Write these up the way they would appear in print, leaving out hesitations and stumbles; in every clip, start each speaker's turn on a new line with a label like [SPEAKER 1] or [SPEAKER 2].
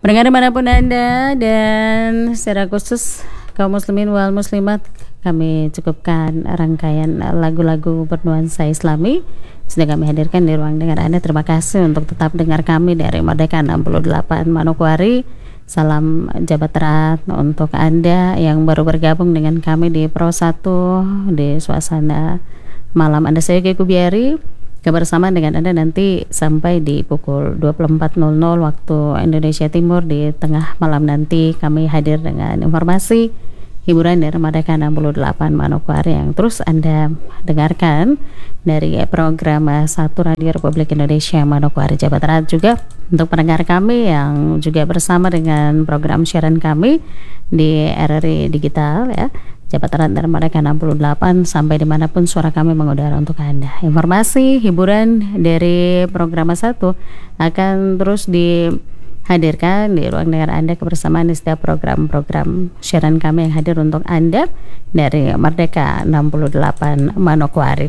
[SPEAKER 1] Pendengar dimanapun Anda dan secara khusus kaum muslimin wal muslimat, kami cukupkan rangkaian lagu-lagu bernuansa Islami sudah kami hadirkan di ruang dengar Anda. Terima kasih untuk tetap dengar kami dari Merdeka 68 Manokwari. Salam jabat erat untuk Anda yang baru bergabung dengan kami di Pro 1 di suasana malam Anda. Saya Kiki Kubiari, kebersamaan dengan Anda nanti sampai di pukul 24.00 waktu Indonesia Timur. Di tengah malam nanti kami hadir dengan informasi hiburan dari Merdeka 68 Manokwari yang terus Anda dengarkan dari program 1 Radio Republik Indonesia Manokwari. Jabat erat juga untuk pendengar kami yang juga bersama dengan program siaran kami di RRI Digital ya. Jabat erat dari Merdeka 68 sampai dimanapun suara kami mengudara untuk Anda. Informasi hiburan dari program 1 akan terus dihadirkan di ruang dengar Anda kebersamaan di setiap program-program siaran kami yang hadir untuk Anda dari Merdeka 68 Manokwari.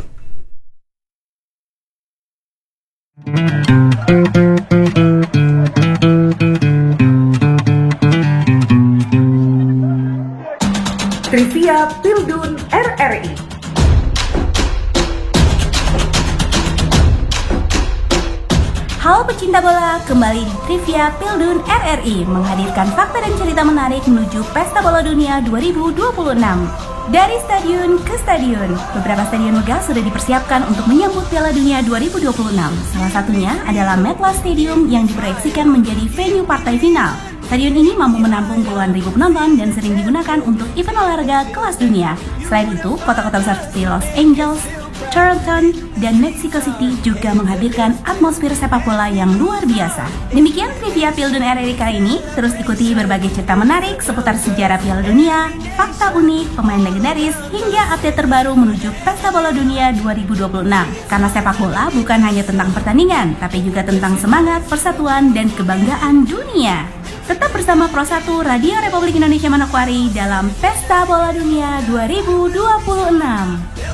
[SPEAKER 2] Trivia Pildun RRI. Halo pecinta bola, kembali di Trivia Pildun RRI menghadirkan fakta dan cerita menarik menuju Pesta Bola Dunia 2026. Dari stadion ke stadion, beberapa stadion megah sudah dipersiapkan untuk menyambut Piala Dunia 2026. Salah satunya adalah MetLife Stadium yang diproyeksikan menjadi venue partai final. Stadion ini mampu menampung puluhan ribu penonton dan sering digunakan untuk event olahraga kelas dunia. Selain itu, kota-kota besar seperti Los Angeles, Toronto, dan Mexico City juga menghadirkan atmosfer sepak bola yang luar biasa. Demikian trivia Pildun RRI kali ini. Terus ikuti berbagai cerita menarik seputar sejarah Piala Dunia, fakta unik, pemain legendaris, hingga update terbaru menuju Pesta Bola Dunia 2026. Karena sepak bola bukan hanya tentang pertandingan, tapi juga tentang semangat, persatuan, dan kebanggaan dunia. Tetap bersama Pro 1 Radio Republik Indonesia Manokwari dalam Pesta Bola Dunia 2026.